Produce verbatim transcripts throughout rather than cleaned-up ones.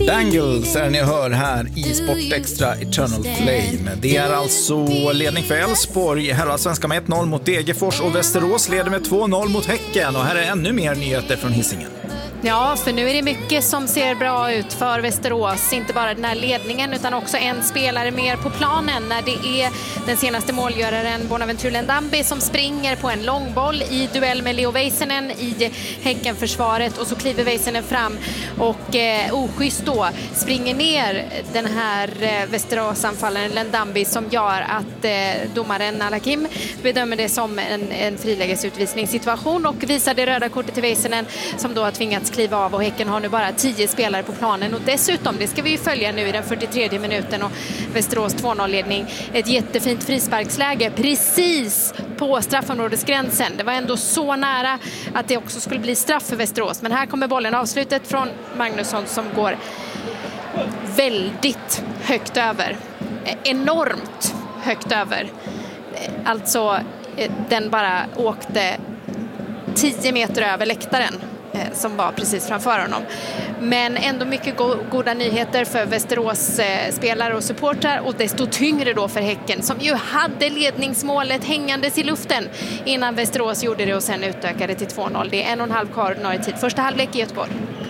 Dangles är ni hör här i Sportextra Eternal Flame. Det är alltså ledning för Elfsborg, herrallsvenskan med ett noll mot Degerfors, och Västerås leder med två noll mot Häcken. Och här är ännu mer nyheter från Hisingen. Ja, för nu är det mycket som ser bra ut för Västerås. Inte bara den här ledningen utan också en spelare mer på planen när det är den senaste målgöraren Bonaventure Lendambi som springer på en långboll i duell med Leo Väisänen i Häckenförsvaret, och så kliver Väisänen fram och eh, oschysst då springer ner den här eh, Västerås-anfallaren Lendambi, som gör att eh, domaren Alakim bedömer det som en, en frilägesutvisningssituation och visar det röda kortet till Väisänen, som då har tvingats kliva av, och Häcken har nu bara tio spelare på planen. Och dessutom, det ska vi ju följa nu i den fyrtiotredje minuten, och Västerås två noll-ledning. Ett jättefint frisparksläge precis på straffområdesgränsen. Det var ändå så nära att det också skulle bli straff för Västerås. Men här kommer bollen, avslutet från Magnusson som går väldigt högt över. Enormt högt över. Alltså, den bara åkte tio meter över läktaren som var precis framför honom. Men ändå mycket go- goda nyheter för Västerås eh, spelare och supportrar, och desto tyngre då för Häcken, som ju hade ledningsmålet hängandes i luften innan Västerås gjorde det och sen utökade till två noll. Det är en och en halv kvar ordinarie tid. Första halvlek i Göteborg.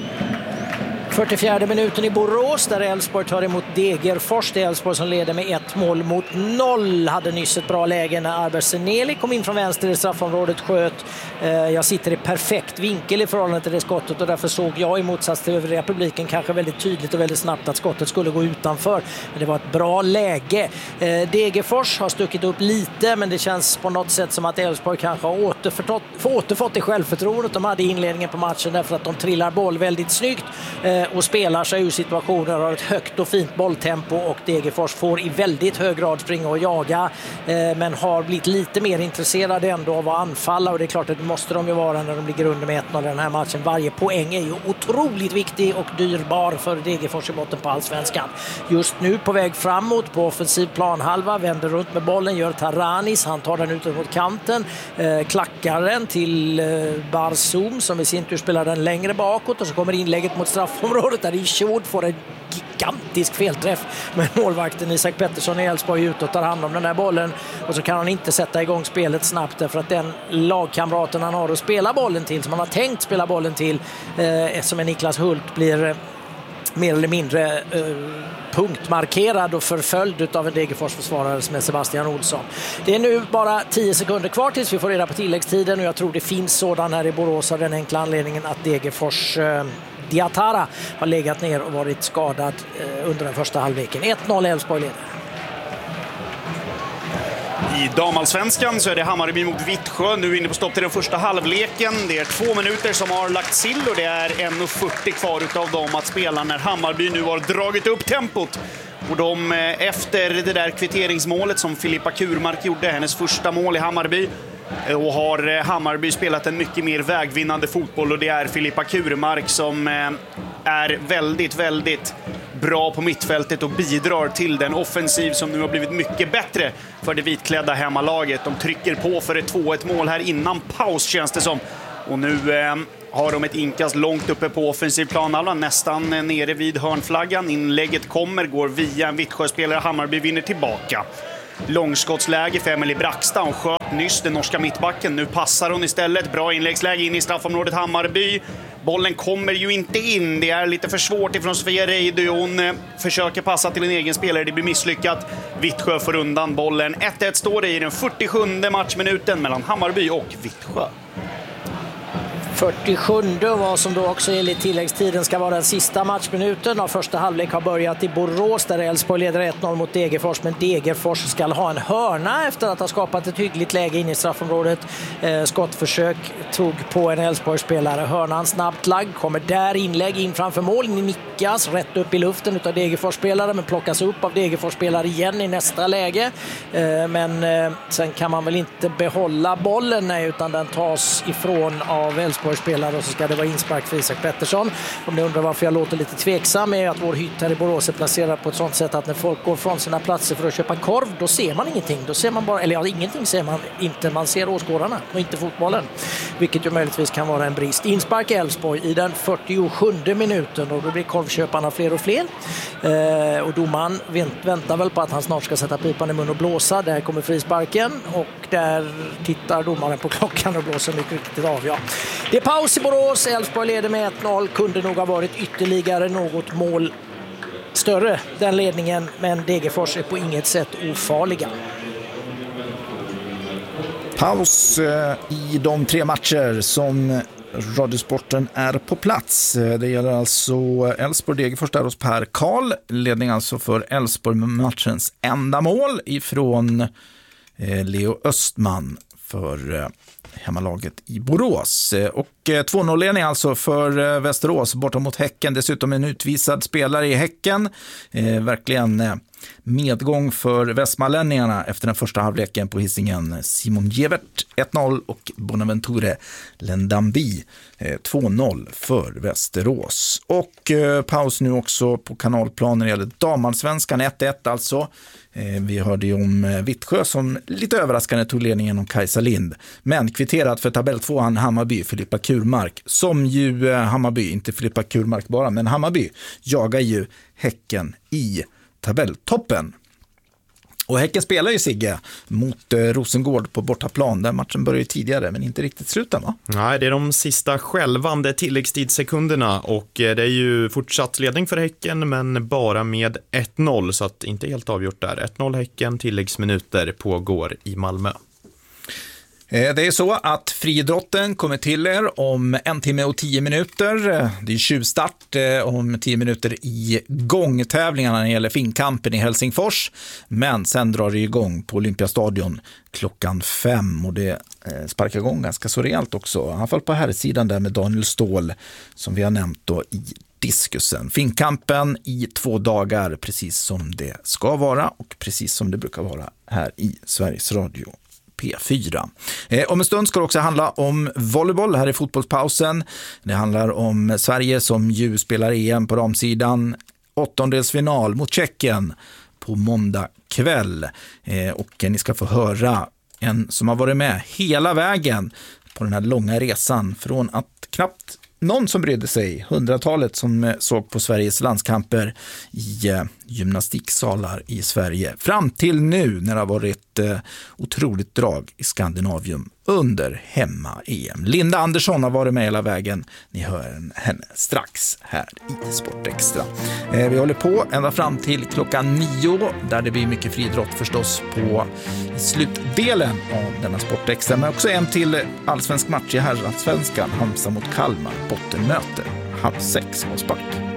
fyrtiofjärde minuten i Borås där Elfsborg tar emot Degerfors. Det är Elfsborg som leder med ett mål mot noll. Hade nyss ett bra läge när Arber Seneli kom in från vänster i straffområdet, sköt. Jag sitter i perfekt vinkel i förhållande till det skottet, och därför såg jag i motsats till övriga publiken kanske väldigt tydligt och väldigt snabbt att skottet skulle gå utanför. Men det var ett bra läge. Degerfors har stuckit upp lite, men det känns på något sätt som att Elfsborg kanske har återfått, återfått det självförtroendet de hade i inledningen på matchen, därför att de trillar boll väldigt snyggt och spelar sig ur situationer, har ett högt och fint bolltempo, och Degerfors får i väldigt hög grad springa och jaga, men har blivit lite mer intresserade ändå av att anfalla, och det är klart att det måste de ju vara när de ligger under med ett noll i den här matchen. Varje poäng är ju otroligt viktig och dyrbar för Degerfors i botten på allsvenskan. Just nu på väg framåt på offensiv planhalva, vänder runt med bollen, gör Taranis, han tar den ut mot kanten, eh, klackar den till eh, Barzum som i sin tur spelar den längre bakåt, och så kommer inlägget mot straffområdet där Ishod får en gigantisk felträff, men målvakten Isak Pettersson i Elfsborg ut och tar hand om den där bollen, och så kan han inte sätta igång spelet snabbt därför att den lagkamraten han har att spela bollen till, som han har tänkt spela bollen till, eh, som är Niklas Hult, blir eh, mer eller mindre eh, punktmarkerad och förföljd av en Degerfors-försvarare som är Sebastian Olsson. Det är nu bara tio sekunder kvar tills vi får reda på tilläggstiden, och jag tror det finns sådan här i Borås av den enkla anledningen att Degerfors eh, Diatara har legat ner och varit skadad eh, under den första halvleken. ett noll Elfsborg leder. I damallsvenskan så är det Hammarby mot Vittsjö. Nu inne på stopp till den första halvleken. Det är två minuter som har lagt sill, och det är en fyrtio kvar utav dem att spela när Hammarby nu har dragit upp tempot. Och de, efter det där kvitteringsmålet som Filippa Kurmark gjorde, hennes första mål i Hammarby, och har Hammarby spelat en mycket mer vägvinnande fotboll, och det är Filippa Kurmark som är väldigt, väldigt bra på mittfältet och bidrar till den offensiv som nu har blivit mycket bättre för det vitklädda hemmalaget. De trycker på för ett två ett mål här innan paus, känns det som. Och nu eh, har de ett inkast långt uppe på offensiv planhalva, nästan nere vid hörnflaggan. Inlägget kommer, går via en Vittsjö-spelare. Hammarby vinner tillbaka. Långskottsläge för Emily Braxta. Hon sköt nyss den norska mittbacken. Nu passar hon istället. Bra inläggsläge in i straffområdet Hammarby. Bollen kommer ju inte in. Det är lite för svårt ifrån Sofia Reidy. Hon eh, försöker passa till en egen spelare. Det blir misslyckat. Vittsjö får undan bollen. ett ett står det i den fyrtiosjunde matchminuten mellan Hammarby och Vittsjö. fyrtiosjunde, vad som då också enligt tilläggstiden ska vara den sista matchminuten av första halvlek, har börjat i Borås där Elfsborg leder ett noll mot Degerfors, men Degerfors ska ha en hörna efter att ha skapat ett hyggligt läge in i straffområdet. Eh, skottförsök tog på en Elfsborg-spelare. Hörnan snabbt lagd, kommer där inlägg in framför mål, nickas rätt upp i luften utav Degerfors-spelare, men plockas upp av Degerfors-spelare igen i nästa läge. Eh, men eh, sen kan man väl inte behålla bollen, nej, utan den tas ifrån av Elfsborg Elfsborg spelar och så ska det vara inspark för Isak Pettersson. Om ni undrar varför jag låter lite tveksam är att vår hytt här i Borås är placerad på ett sånt sätt att när folk går från sina platser för att köpa korv, då ser man ingenting. Då ser man bara, eller ja, ingenting ser man inte. Man ser åskådarna och inte fotbollen. Vilket ju möjligtvis kan vara en brist. Inspark Elfsborg i den fyrtiosjunde minuten och då blir korvköparna fler och fler. Eh, och domaren vänt, väntar väl på att han snart ska sätta pipan i mun och blåsa. Där kommer frisparken och där tittar domaren på klockan och blåser mycket riktigt av. Ja. Det är paus i Borås. Elfsborg leder med ett noll. Kunde nog ha varit ytterligare något mål större, den ledningen. Men Degerfors är på inget sätt ofarliga. Paus eh, i de tre matcher som Radiosporten är på plats. Det gäller alltså Elfsborg Degerfors där hos Per Karl. Ledning alltså för Elfsborg med matchens enda mål ifrån eh, Leo Östman för eh, hemmalaget i Borås. Och eh, två noll-ledning alltså för eh, Västerås borta mot Häcken. Dessutom en utvisad spelare i Häcken. Eh, verkligen eh, medgång för västmanlänningarna efter den första halvleken på Hisingen. Simon Gevert ett noll och Bonaventure Lendambi eh, två noll för Västerås. Och eh, paus nu också på kanalplanen när det gäller damallsvenskan ett ett alltså. Eh, vi hörde ju om eh, Vittsjö som lite överraskande tog ledningen om Kajsa Lind. Men kvitterat för tabelltvåan Hammarby, Filippa Kurmark. Som ju eh, Hammarby, inte Filippa Kurmark bara, men Hammarby jagar ju Häcken i tabelltoppen. Och Häcken spelar ju, Sigge, mot eh, Rosengård på bortaplan. Den matchen började ju tidigare men inte riktigt sluta, va? Nej, det är de sista skälvande tilläggstidssekunderna och eh, det är ju fortsatt ledning för Häcken men bara med ett noll så att inte helt avgjort där. ett noll Häcken, tilläggsminuter pågår i Malmö. Det är så att friidrotten kommer till er om en timme och tio minuter. Det är tjuvstart om tio minuter i gångtävlingarna när det gäller finkampen i Helsingfors. Men sen drar det igång på Olympiastadion klockan fem och det sparkar igång ganska så rejält också. I alla fall på här sidan där med Daniel Ståhl som vi har nämnt då i diskusen. Finkampen i två dagar precis som det ska vara och precis som det brukar vara här i Sveriges Radio P fyra. Eh, om en stund ska det också handla om volleyboll här i fotbollspausen. Det handlar om Sverige som ju spelar E M på damsidan. Åttondelsfinal mot Tjeckien på måndag kväll. Eh, och ni ska få höra en som har varit med hela vägen på den här långa resan från att knappt någon som brydde sig, hundratalet som såg på Sveriges landskamper i eh, gymnastiksalar i Sverige. Fram till nu när det har varit eh, otroligt drag i Skandinavium under hemma-E M. Linda Andersson har varit med hela vägen. Ni hör henne strax här i Sportextra. Eh, vi håller på ända fram till klockan nio där det blir mycket friidrott förstås på slutdelen av denna Sportextra. Men också en till allsvensk match i herrallsvenskan. Halmstad mot Kalmar, bottenmöte. Halv sex och spart.